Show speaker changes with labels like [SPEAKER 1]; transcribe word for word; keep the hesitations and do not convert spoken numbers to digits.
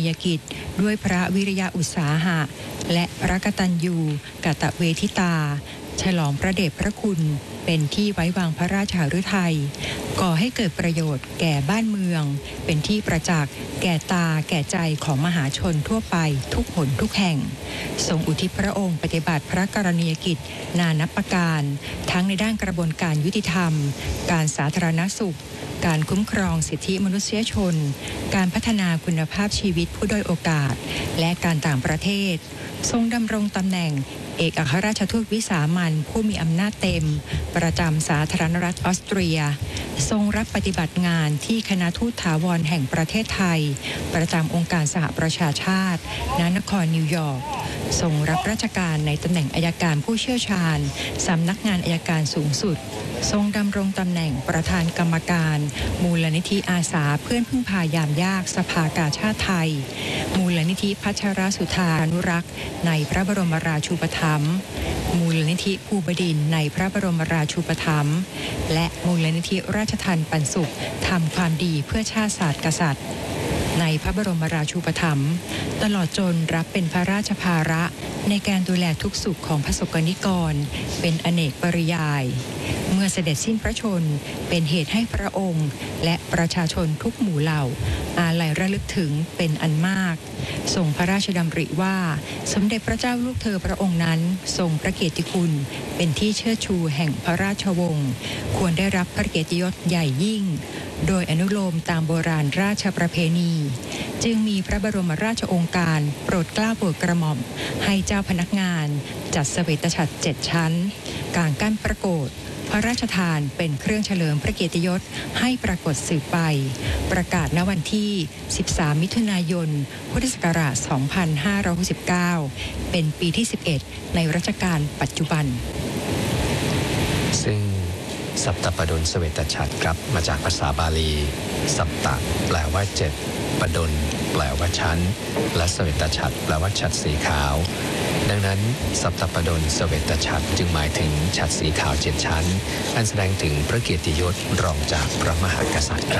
[SPEAKER 1] ยกิจด้วยพระวิริยะอุตสาหะและพระกตัญญูกตเวทิตาฉลองพระเดชพระคุณเป็นที่ไว้วางพระราชหฤทัยก่อให้เกิดประโยชน์แก่บ้านเมืองเป็นที่ประจักษ์แก่ตาแก่ใจของมหาชนทั่วไปทุกหนทุกแห่งทรงอุทิศพระองค์ปฏิบัติพระกรณียกิจนานับประการทั้งในด้านกระบวนการยุติธรรมการสาธารณสุขการคุ้มครองสิทธิมนุษยชนการพัฒนาคุณภาพชีวิตผู้ด้อยโอกาสและการต่างประเทศทรงดำรงตำแหน่งเอกอัครราชทูตวิสามัญผู้มีอำนาจเต็มประจำสาธารณรัฐออสเตรียทรงรับปฏิบัติงานที่คณะทูตถาวรแห่งประเทศไทยประจำองค์การสหประชาชาติณนครนิวยอร์กทรงรับราชการในตำแหน่งอัยการผู้เชี่ยวชาญสำนักงานอัยการสูงสุดทรงดำรงตำแหน่งประธานกรรมการมูลนิธิอาสาเพื่อนพึ่งพายามยากสภากาชาติไทยมูลนิธิพัชรสุธานุรักษ์ในพระบรมราชูปถัมภ์มูลนิธิภูบดินทร์ในพระบรมราชูปถัมภ์และมูลนิธิราชทัณฑ์ปันสุขทำความดีเพื่อชาติศาสตร์กษัตริย์ในพระบรมราชูปถัมภ์ตลอดจนรับเป็นพระราชภาระในการดูแลทุกสุขของพระสงฆ์นิกรเป็นอเนกปริยายเมื่อเสด็จสิ้นพระชนม์เป็นเหตุให้พระองค์และประชาชนทุกหมู่เหล่าอาลัยระลึกถึงเป็นอันมากทรงพระราชดำริว่าสมเด็จพระเจ้าลูกเธอพระองค์นั้นทรงพระเกียรติคุณเป็นที่เชิดชูแห่งพระราชวงศ์ควรได้รับพระเกียรติยศใหญ่ยิ่งโดยอนุโลมตามโบราณราชประเพณีจึงมีพระบรมราชโองการโปรดเกล้าโปรดกระหม่อมให้เจ้าพนักงานจัดเสวตฉัตรเจ็ดชั้นกางกั้นประโกฏพระราชทานเป็นเครื่องเฉลิมพระเกียรติยศให้ปรากฏสืบไปประกาศณวันที่สิบสามมิถุนายนพุทธศักราชสองพันห้าร้อยหกสิบเก้าเป็นปีที่สิบเอ็ดในรัชกาลปัจจุบัน
[SPEAKER 2] ซึ่งสัปตปดลเสวตฉัตรครับมาจากภาษาบาลีสัปตะแปลว่าเจ็ดปดลแปลว่าชั้นและเสวตฉัตรแปลว่าฉัตรสีขาวดังนั้นสัปตปดลเสวตฉัตรจึงหมายถึงฉัตรสีขาวเจ็ดชั้นอันแสดงถึงพระเกียรติยศรองจากพระมหากษัตริย์